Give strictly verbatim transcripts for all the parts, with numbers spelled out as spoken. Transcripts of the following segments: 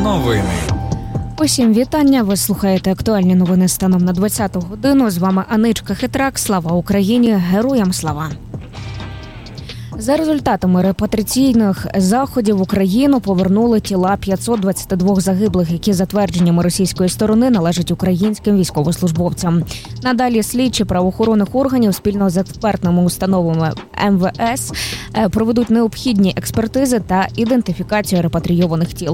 новини. Усім вітання. Ви слухаєте актуальні новини станом на двадцяту годину. З вами Аничка Хитрак. Слава Україні! Героям слава! За результатами репатріаційних заходів в Україну повернули тіла п'ятсот двадцять два загиблих, які за твердженнями російської сторони належать українським військовослужбовцям. Надалі слідчі правоохоронних органів спільно з експертними установами ем ве ес проведуть необхідні експертизи та ідентифікацію репатрійованих тіл.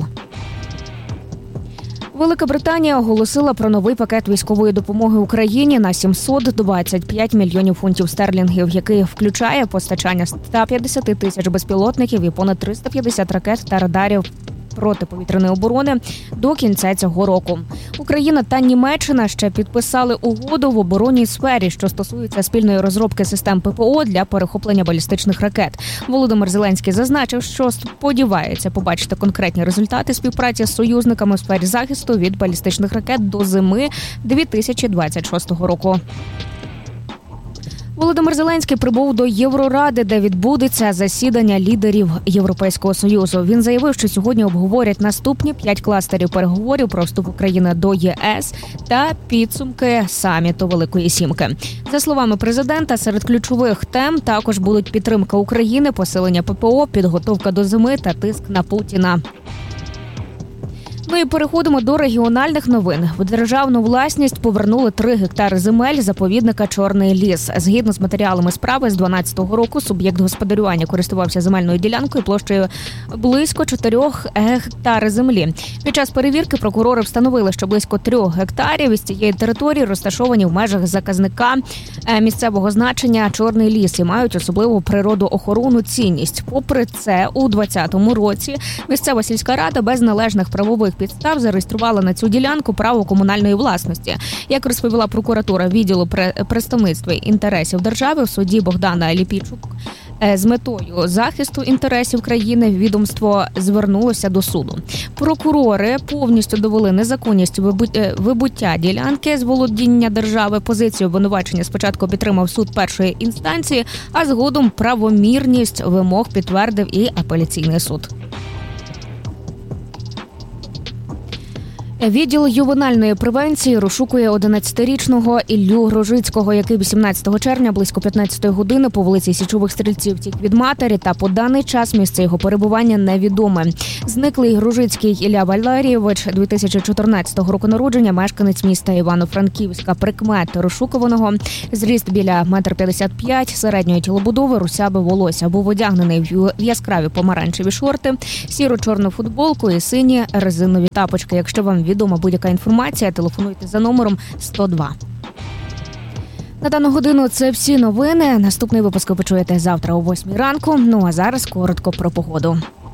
Велика Британія оголосила про новий пакет військової допомоги Україні на сімсот двадцять п'ять мільйонів фунтів стерлінгів, який включає постачання ста п'ятдесят тисяч безпілотників і понад триста п'ятдесят ракет та радарів протиповітряної оборони до кінця цього року. Україна та Німеччина ще підписали угоду в оборонній сфері, що стосується спільної розробки систем ППО для перехоплення балістичних ракет. Володимир Зеленський зазначив, що сподівається побачити конкретні результати співпраці з союзниками в сфері захисту від балістичних ракет до зими дві тисячі двадцять шостого року. Володимир Зеленський прибув до Євроради, де відбудеться засідання лідерів Європейського Союзу. Він заявив, що сьогодні обговорять наступні п'ять кластерів переговорів про вступ України до є ес та підсумки саміту Великої Сімки. За словами президента, серед ключових тем також будуть підтримка України, посилення ППО, підготовка до зими та тиск на Путіна. Ну і переходимо до регіональних новин. В державну власність повернули три гектари земель заповідника «Чорний ліс». Згідно з матеріалами справи, з дванадцятого року суб'єкт господарювання користувався земельною ділянкою площею близько чотирьох гектар землі. Під час перевірки прокурори встановили, що близько трьох гектарів із цієї території розташовані в межах заказника місцевого значення «Чорний ліс» і мають особливу природоохоронну цінність. Попри це, у двадцятому році місцева сільська рада без належних правових підстав зареєструвала на цю ділянку право комунальної власності. Як розповіла прокуратура відділу представництва інтересів держави в суді Богдана Ліпійчук, з метою захисту інтересів країни відомство звернулося до суду. Прокурори повністю довели незаконність вибуття ділянки з володіння держави. Позицію обвинувачення спочатку підтримав суд першої інстанції, а згодом правомірність вимог підтвердив і апеляційний суд. Відділ ювенальної превенції розшукує одинадцятирічного Іллю Грожицького, який вісімнадцятого червня близько п'ятнадцятої години по вулиці Січових Стрільців втік від матері, та по даний час місце його перебування невідоме. Зниклий Грожицький Ілля Валерійович, дві тисячі чотирнадцятого року народження, мешканець міста Івано-Франківська. Прикмет розшукуваного: зріст біля метр п'ятдесят п'ять, середньої тілобудови, русяве волосся. Був одягнений в яскраві помаранчеві шорти, сіро-чорну футболку і сині резинові тапочки. Якщо вам відома будь-яка інформація, телефонуйте за номером сто два. На дану годину це всі новини. Наступний випуск ви почуєте завтра о восьмій ранку. Ну а зараз коротко про погоду.